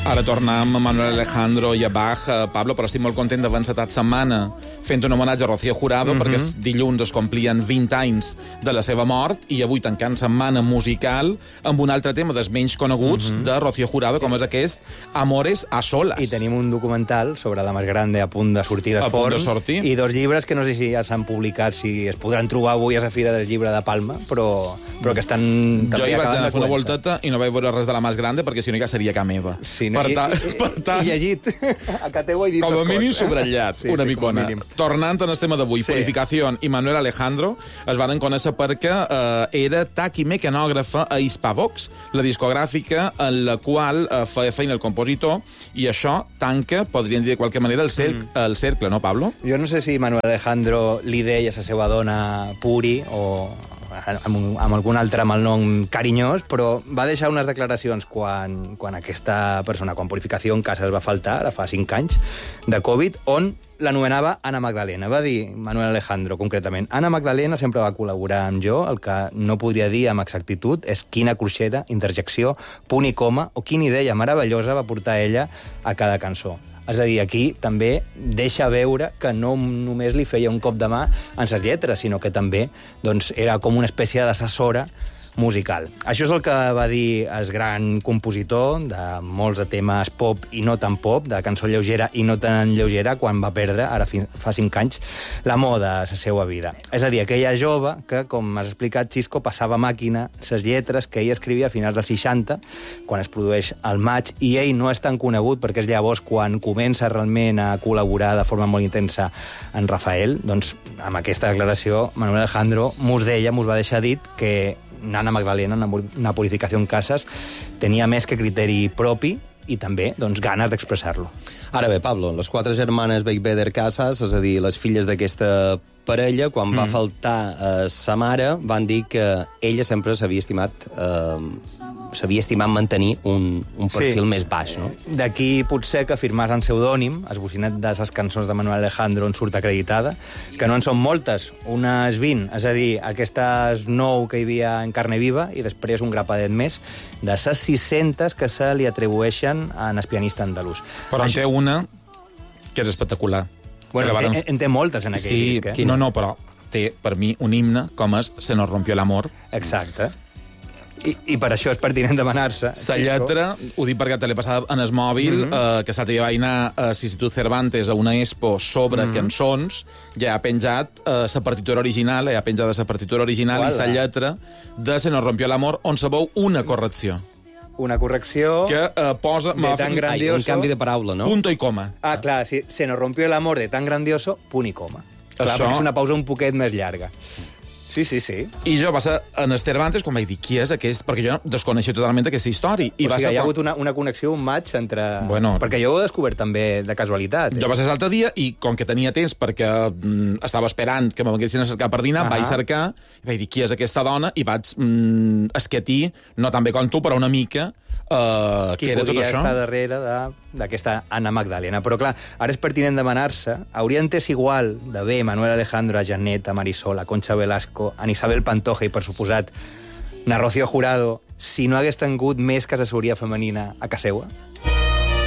Ara tornem a Manuel Alejandro i a Bach, Pablo, però estic molt content d'haver encetat setmana fent un homenatge a Rocío Jurado, perquè dilluns es complien 20 anys de la seva mort, i avui tancant setmana musical amb un altre tema dels menys coneguts de Rocío Jurado, com és aquest Amores a solas. I tenim un documental sobre la Más Grande a punt de sortir del forn. I 2 llibres que no sé si ja s'han publicat, si es podran trobar avui a la Fira del Llibre de Palma, però que estan... Jo hi vaig anar a fer una volteta i no vaig veure res de la Más Grande, perquè si no ja seria ca meva. Sí, no? I llegit. A ca teu he dit com a mínim subratllat, una micona. Tornant en el tema d'avui, Purificació i Manuel Alejandro es van conèixer perquè era taqui mecanògrafa a Hispavox, la discogràfica en la qual feia feina el compositor, i això tanca, podríem dir de qualque manera, el cercle, no, Pablo? Jo no sé si Manuel Alejandro li deia a la seva dona Puri o amb algun altre malnom carinyós, però va deixar unes declaracions quan aquesta persona, quan Purificació en casa es va faltar, ara fa 5 anys, de Covid, on l'anomenava Ana Magdalena. Va dir Manuel Alejandro, concretament, Ana Magdalena sempre va col·laborar amb jo, el que no podria dir amb exactitud és quina cruixera, interjecció, punt i coma, o quina idea meravellosa va portar ella a cada cançó. És a dir, aquí també deixa veure que no només li feia un cop de mà en les lletres, sinó que també era com una espècie d'assessora musical. Això és el que va dir el gran compositor de molts de temes pop i no tan pop, de cançó lleugera i no tan lleugera, quan va perdre, ara fa 5 anys, la moda a la seva vida. És a dir, aquella jove que, com has explicat, Xisco, passava màquina les lletres que ell escrivia a finals dels 60, quan es produeix el Maig, i ell no és tan conegut perquè és llavors quan comença realment a col·laborar de forma molt intensa en Rafael. Doncs, amb aquesta declaració, Manuel Alejandro mos va deixar dit que Ana Magdalena, una Purificació en Casas, tenia més que criteri propi i també ganes d'expressar-lo. Ara bé, Pablo, les 4 germanes Beigbeder Casas, és a dir, les filles d'aquesta parella, quan va faltar sa mare, van dir que ella sempre s'havia estimat mantenir un perfil més baix, no? D'aquí potser que firmàs en pseudònim, el bocinet de les cançons de Manuel Alejandro en surt acreditada, que no en són moltes, unes 20, és a dir, aquestes 9 que hi havia en carne viva, i després un grapadet més, de les 600 que se li atribueixen en el pianista andalús. Però en té una que és espectacular. Bueno, en té moltes en aquell disc, No, però té, per mi, un himne com és Se nos rompió el amor. Exacte. I per això és pertinent demanar-se. La lletra, ho dic perquè te l'he passat en el mòbil, que l'altre dia vaig anar a l'Institut Cervantes a una expo sobre cançons, ja ha penjat la partitura original, i la lletra de Se nos rompió el amor, on se veu una correcció. Una correcció que posa de tan grandioso... un canvi de paraula, no? Punto i coma. Ah, clar, sí, se nos rompió el amor de tan grandioso, punt i coma. Clar, perquè és una pausa un poquet més llarga. Sí. I jo va ser en el Cervantes quan vaig dir qui és aquest, perquè jo desconeixia totalment aquesta història. O sigui, hi ha hagut una connexió, un match entre... Perquè jo ho he descobert també de casualitat. Jo va ser l'altre dia i com que tenia temps perquè estava esperant que me venguessin a cercar per dinar, vaig cercar i vaig dir qui és aquesta dona i vaig esquetir, no tan bé com tu, però una mica... qui podia estar darrere d'aquesta Ana Magdalena. Però clar, ara és pertinent demanar-se, hauria entès igual d'haver Manuel Alejandro, a Janet, a Marisol, a Concha Velasco, a Isabel Pantoja i, per suposat, a Rocío Jurado, si no hagués tingut més assessoria femenina a casa seva?